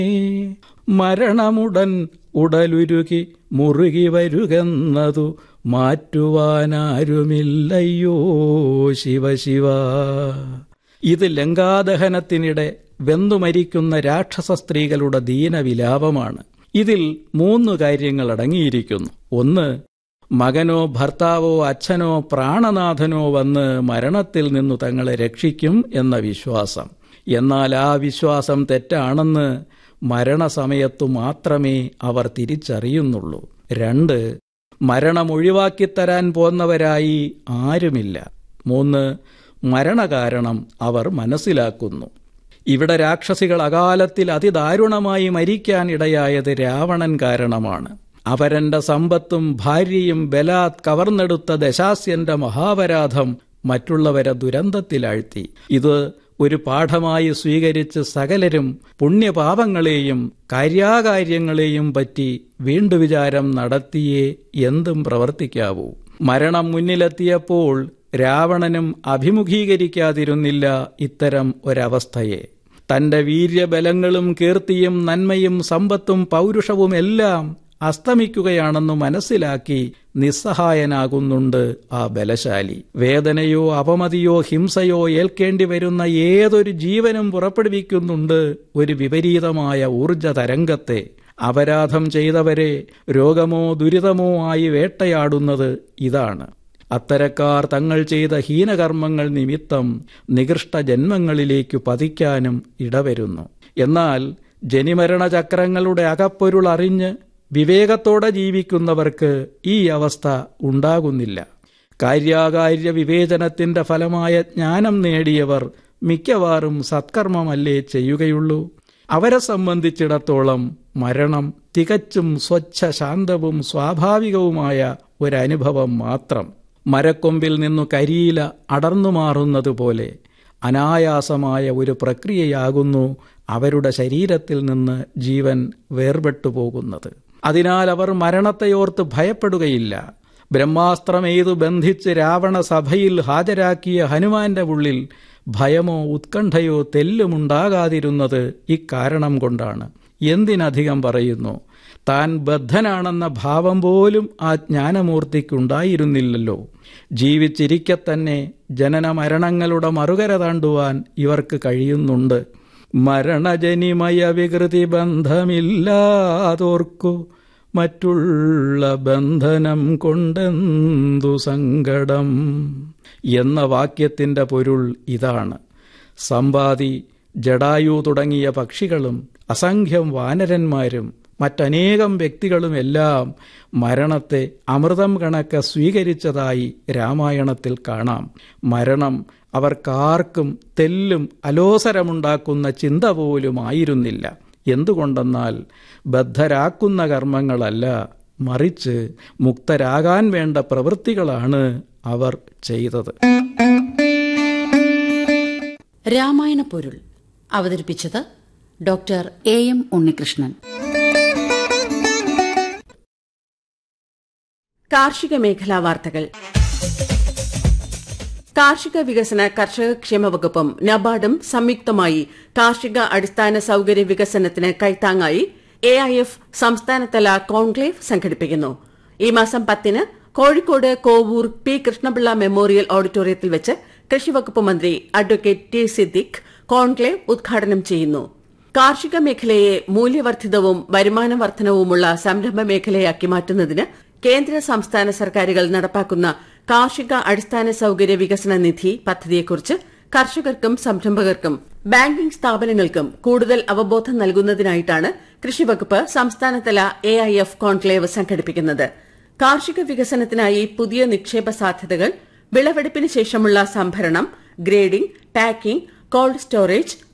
മരണമുടൻ ഉടലുരുകി മുറുകി വരുകെന്നതു മാറ്റുവാനാരുമില്ലയ്യോ ശിവശിവ. ഇത് ലങ്കാദഹനത്തിനിടെ വെന്തുമരിക്കുന്ന രാക്ഷസ സ്ത്രീകളുടെ ദീനവിലാപമാണ്. ഇതിൽ 3 കാര്യങ്ങൾ അടങ്ങിയിരിക്കുന്നു. 1, മകനോ ഭർത്താവോ അച്ഛനോ പ്രാണനാഥനോ വന്ന് മരണത്തിൽ നിന്നു തങ്ങളെ രക്ഷിക്കും എന്ന വിശ്വാസം. എന്നാൽ ആ വിശ്വാസം തെറ്റാണെന്ന് മരണസമയത്തു മാത്രമേ അവർ തിരിച്ചറിയുന്നുള്ളൂ. 2, മരണം ഒഴിവാക്കിത്തരാൻ പോന്നവരായി ആരുമില്ല. 3, മരണകാരണം അവർ മനസ്സിലാക്കുന്നു. ഇവിടെ രാക്ഷസികൾ അകാലത്തിൽ അതിദാരുണമായി മരിക്കാൻ ഇടയായത് രാവണൻ കാരണമാണ്. അവരന്റെ സമ്പത്തും ഭാര്യയും ബലാത് കവർന്നെടുത്ത ദശാസ്യന്റെ മഹാപരാധം മറ്റുള്ളവരെ ദുരന്തത്തിലാഴ്ത്തി. ഇത് ഒരു പാഠമായി സ്വീകരിച്ച് സകലരും പുണ്യപാപങ്ങളെയും കാര്യാകാര്യങ്ങളെയും പറ്റി വീണ്ടുവിചാരം നടത്തിയേ എന്തും പ്രവർത്തിക്കാവൂ. മരണം മുന്നിലെത്തിയപ്പോൾ രാവണനും അഭിമുഖീകരിക്കാതിരുന്നില്ല ഇത്തരം ഒരവസ്ഥയെ. തന്റെ വീര്യബലങ്ങളും കീർത്തിയും നന്മയും സമ്പത്തും പൗരുഷവുമെല്ലാം അസ്തമിക്കുകയാണെന്ന് മനസ്സിലാക്കി നിസ്സഹായനാകുന്നുണ്ട് ആ ബലശാലി. വേദനയോ അപമതിയോ ഹിംസയോ ഏൽക്കേണ്ടി വരുന്ന ഏതൊരു ജീവനും പുറപ്പെടുവിക്കുന്നുണ്ട് ഒരു വിപരീതമായ ഊർജ തരംഗത്തെ. അപരാധം ചെയ്തവരെ രോഗമോ ദുരിതമോ ആയി വേട്ടയാടുന്നത് ഇതാണ്. അത്തരക്കാർ തങ്ങൾ ചെയ്ത ഹീനകർമ്മങ്ങൾ നിമിത്തം നികൃഷ്ട ജന്മങ്ങളിലേക്കു പതിക്കാനും ഇടവരുന്നു. എന്നാൽ ജനിമരണചക്രങ്ങളുടെ അകപ്പൊരുൾ അറിഞ്ഞ് വിവേകത്തോടെ ജീവിക്കുന്നവർക്ക് ഈ അവസ്ഥ ഉണ്ടാകുന്നില്ല. കാര്യാകാര്യ വിവേചനത്തിന്റെ ഫലമായ ജ്ഞാനം നേടിയവർ മിക്കവാറും സത്കർമ്മമല്ലേ ചെയ്യുകയുള്ളൂ. അവരെ സംബന്ധിച്ചിടത്തോളം മരണം തികച്ചും സ്വച്ഛ ശാന്തവും സ്വാഭാവികവുമായ ഒരനുഭവം മാത്രം. മരക്കൊമ്പിൽ നിന്നു കരിയില അടർന്നുമാറുന്നതുപോലെ അനായാസമായ ഒരു പ്രക്രിയയാകുന്നു അവരുടെ ശരീരത്തിൽ നിന്ന് ജീവൻ വേർപെട്ടുപോകുന്നത്. അതിനാൽ അവർ മരണത്തെയോർത്ത് ഭയപ്പെടുകയില്ല. ബ്രഹ്മാസ്ത്രമെയ്തു ബന്ധിച്ച് രാവണ സഭയിൽ ഹാജരാക്കിയ ഹനുമാന്റെ ഉള്ളിൽ ഭയമോ ഉത്കണ്ഠയോ തെല്ലുമുണ്ടാകാതിരുന്നത് ഇക്കാരണം കൊണ്ടാണ്. എന്തിനധികം പറയുന്നു, താൻ ബദ്ധനാണെന്ന ഭാവം പോലും ആ ജ്ഞാനമൂർത്തിക്കുണ്ടായിരുന്നില്ലല്ലോ. ജീവിച്ചിരിക്കെ തന്നെ ജനന മരണങ്ങളുടെ മറുകര താണ്ടുവാൻ ഇവർക്ക് കഴിയുന്നുണ്ട്. മരണജനിമയ വികൃതി ബന്ധമില്ലാതോർക്കു മറ്റുള്ള ബന്ധനം കൊണ്ടെന്തു സങ്കടം എന്ന വാക്യത്തിന്റെ പൊരുൾ ഇതാണ്. സമ്പാതി, ജടായു തുടങ്ങിയ പക്ഷികളും അസംഖ്യം വാനരന്മാരും മറ്റനേകം വ്യക്തികളുമെല്ലാം മരണത്തെ അമൃതം കണക്കെ സ്വീകരിച്ചതായി രാമായണത്തിൽ കാണാം. മരണം അവർക്കാർക്കും തെല്ലും അലോസരമുണ്ടാക്കുന്ന ചിന്ത പോലും ആയിരുന്നില്ല. എന്തുകൊണ്ടെന്നാൽ ബദ്ധരാക്കുന്ന കർമ്മങ്ങളല്ല, മറിച്ച് മുക്തരാകാൻ വേണ്ട പ്രവൃത്തികളാണ് അവർ ചെയ്തത്. രാമായണ പൊരുൾ അവതരിപ്പിച്ചത് ഡോക്ടർ എം ഉണ്ണികൃഷ്ണൻ. കാർഷിക മേഖലാ വാർത്തകൾ. കാർഷിക വികസന കർഷകക്ഷേമ വകുപ്പും നബാർഡും സംയുക്തമായി കാർഷിക അടിസ്ഥാന സൌകര്യ വികസനത്തിന് കൈത്താങ്ങായി AIF സംസ്ഥാനതല കോൺക്ലേവ് സംഘടിപ്പിക്കുന്നു. ഈ മാസം 10 കോഴിക്കോട് കോവൂർ പി കൃഷ്ണപിള്ള മെമ്മോറിയൽ ഓഡിറ്റോറിയത്തിൽ വെച്ച് കൃഷിവകുപ്പ് മന്ത്രി അഡ്വക്കേറ്റ് ടി സിദ്ദിഖ് കോൺക്ലേവ് ഉദ്ഘാടനം ചെയ്യുന്നു. കാർഷിക മേഖലയെ മൂല്യവർദ്ധിതവും വരുമാന വർധനവുമുള്ള സംരംഭ മേഖലയാക്കി മാറ്റുന്നതിന് കേന്ദ്ര സംസ്ഥാന സർക്കാരുകൾ നടപ്പാക്കുന്ന കാർഷിക അടിസ്ഥാന സൌകര്യ വികസന നിധി പദ്ധതിയെക്കുറിച്ച് കർഷകർക്കും സംരംഭകർക്കും ബാങ്കിംഗ് സ്ഥാപനങ്ങൾക്കും കൂടുതൽ അവബോധം നൽകുന്നതിനായിട്ടാണ് കൃഷിവകുപ്പ് സംസ്ഥാനതല AIF കോൺക്ലേവ് സംഘടിപ്പിക്കുന്നത്. കാർഷിക വികസനത്തിനായി പുതിയ നിക്ഷേപ സാധ്യതകൾ, വിളവെടുപ്പിന് ശേഷമുള്ള സംഭരണം, ഗ്രേഡിംഗ്, പാക്കിംഗ്, കോൾഡ് സ്റ്റോറേജ്,